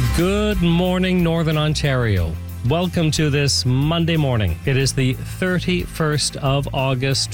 Good morning, Northern Ontario. Welcome to this Monday morning. It is the 31st of August,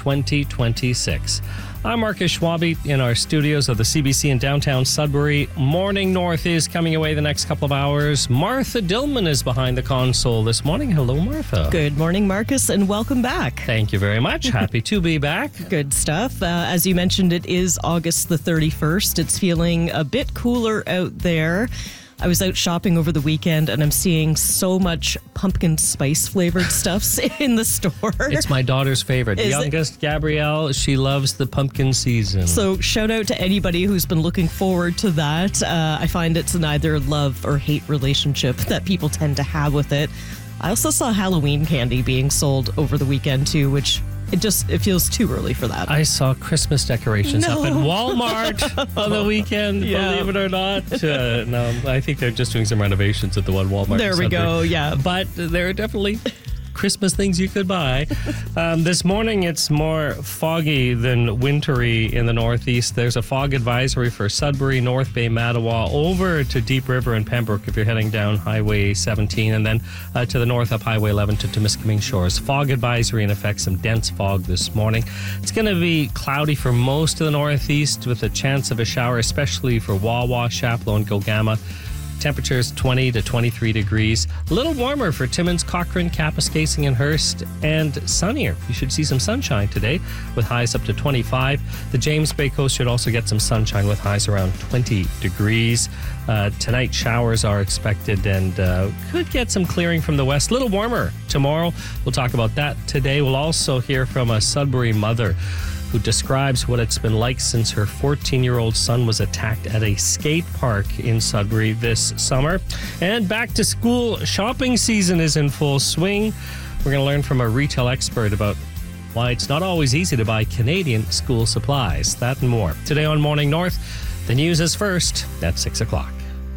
2026. I'm Marcus Schwabe in our studios of the CBC in downtown Sudbury. Morning North is coming away the next couple of hours. Martha Dillman is behind the console this morning. Hello, Martha. Good morning, Marcus, and welcome back. Thank you very much. Happy to be back. Good stuff. As you mentioned, it is August the 31st. It's feeling a bit cooler out there. I was out shopping over the weekend and I'm seeing so much pumpkin spice flavored stuffs in the store. It's my daughter's favorite. The youngest, Gabrielle, she loves the pumpkin season. So shout out to anybody who's been looking forward to that. I find it's an either love or hate relationship that people tend to have with it. I also saw Halloween candy being sold over the weekend too, which it feels too early for that. I saw Christmas decorations up at Walmart on the weekend, believe it or not. No, I think they're just doing some renovations at the one Walmart. There we go, yeah. But there are definitely Christmas things you could buy. This morning, it's more foggy than wintry in the northeast. There's a fog advisory for Sudbury, North Bay, Mattawa, over to Deep River and Pembroke if you're heading down Highway 17, and then to the north up Highway 11 to Temiskaming Shores. Fog advisory in effect, some dense fog this morning. It's going to be cloudy for most of the northeast with a chance of a shower, especially for Wawa, Chapleau, and Gilgama. Temperatures 20 to 23 degrees. A little warmer for Timmins, Cochrane, Kapuskasing, and Hearst, and sunnier. You should see some sunshine today with highs up to 25. The James Bay Coast should also get some sunshine with highs around 20 degrees. Tonight, showers are expected and could get some clearing from the west. A little warmer tomorrow. We'll talk about that today. We'll also hear from a Sudbury mother who describes what it's been like since her 14-year-old son was attacked at a skate park in Sudbury this summer. And back to school shopping season is in full swing. We're going to learn from a retail expert about why it's not always easy to buy Canadian school supplies. That and more. Today on Morning North, the news is first at 6 o'clock.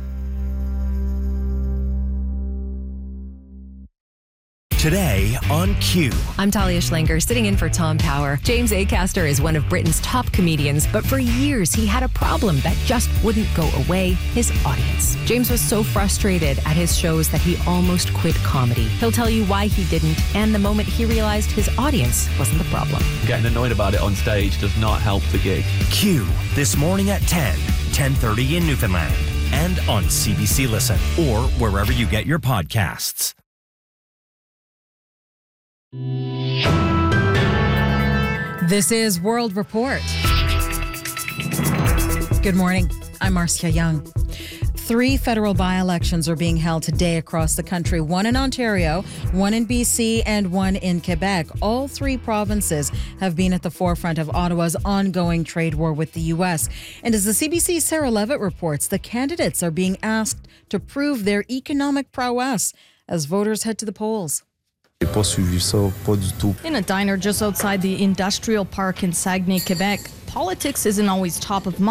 Today on Q. I'm Talia Schlanger, sitting in for Tom Power. James Acaster is one of Britain's top comedians, but for years he had a problem that just wouldn't go away: his audience. James was so frustrated at his shows that he almost quit comedy. He'll tell you why he didn't, and the moment he realized his audience wasn't the problem. Getting annoyed about it on stage does not help the gig. Q, this morning at 10:30 in Newfoundland, and on CBC Listen, or wherever you get your podcasts. This is World Report. Good morning. I'm Marcia Young. 3 federal by-elections are being held today across the country. 1 in Ontario, 1 in BC, and 1 in Quebec. All 3 provinces have been at the forefront of Ottawa's ongoing trade war with the U.S. And as the CBC's Sarah Levitt reports, the candidates are being asked to prove their economic prowess as voters head to the polls. In a diner just outside the industrial park in Saguenay, Quebec, politics isn't always top of mind.